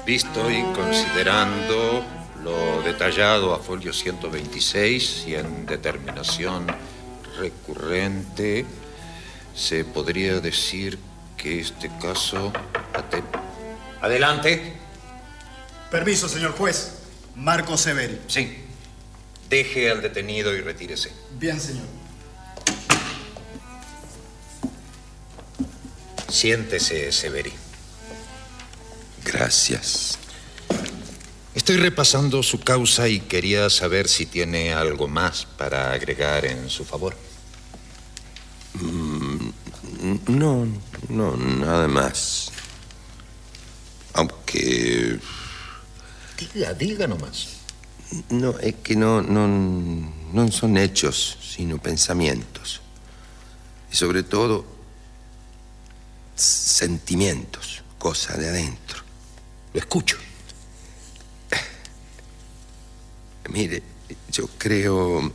Visto y considerando lo detallado a folio 126 y en determinación recurrente, se podría decir que este caso... Adelante. Permiso, señor juez. Marco Severi. Sí. Deje al detenido y retírese. Bien, señor. Siéntese, Severi. Gracias. Estoy repasando su causa y quería saber si tiene algo más para agregar en su favor. No, nada más. Aunque... Diga nomás. No, es que no son hechos, sino pensamientos. Y sobre todo, sentimientos, cosa de adentro. Lo escucho. Mire, yo creo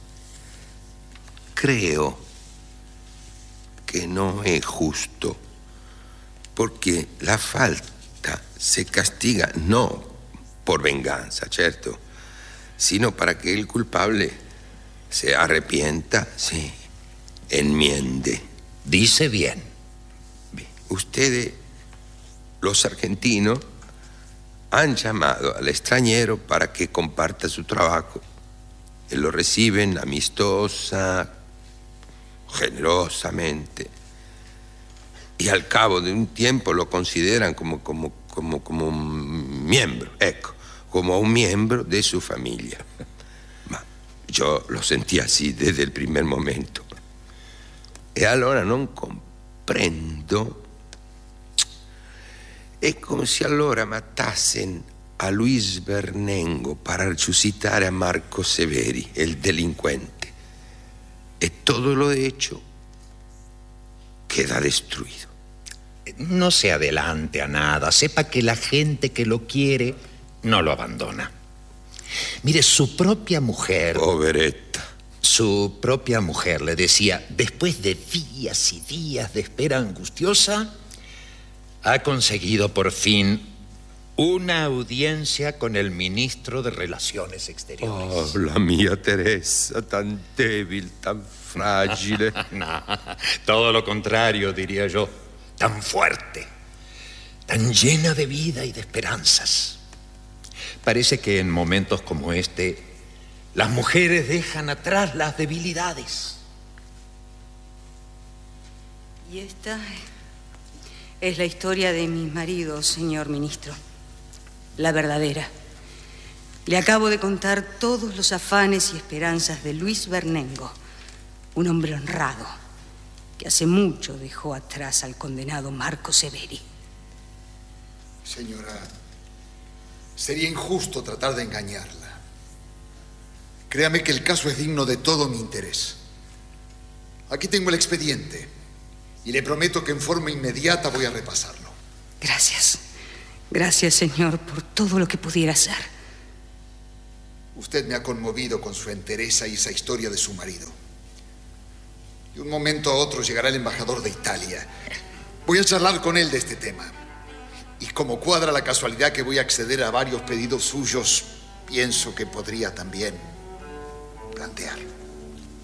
que no es justo, porque la falta se castiga no por venganza, ¿cierto? Sino para que el culpable se arrepienta, sí, enmiende. Dice bien. Ustedes, los argentinos, han llamado al extranjero para que comparta su trabajo. Y lo reciben amistosa, generosamente. Y al cabo de un tiempo lo consideran como un miembro, como un miembro de su familia. Ma yo lo sentí así desde el primer momento. Y allora non comprendo. È come se allora matassen a Luis Vernengo para resucitare a Marco Severi, el delincuente. Y todo lo hecho queda destruido. No se adelante a nada. Sepa que la gente que lo quiere no lo abandona. Mire, su propia mujer... Poveretta. Su propia mujer le decía, después de días y días de espera angustiosa, ha conseguido por fin una audiencia con el ministro de Relaciones Exteriores. Oh, la mia Teresa, tan débil, tan frágil. No, todo lo contrario, diría yo. Tan fuerte, tan llena de vida y de esperanzas. Parece que en momentos como este, las mujeres dejan atrás las debilidades. Y esta es la historia de mi marido, señor ministro. La verdadera. Le acabo de contar todos los afanes y esperanzas de Luis Vernengo, un hombre honrado que hace mucho dejó atrás al condenado Marco Severi. Señora, sería injusto tratar de engañarla. Créame que el caso es digno de todo mi interés. Aquí tengo el expediente y le prometo que en forma inmediata voy a repasarlo. Gracias. Gracias, señor, por todo lo que pudiera hacer. Usted me ha conmovido con su entereza y esa historia de su marido. De un momento a otro llegará el embajador de Italia. Voy a charlar con él de este tema. Y como cuadra la casualidad que voy a acceder a varios pedidos suyos, pienso que podría también plantearlo.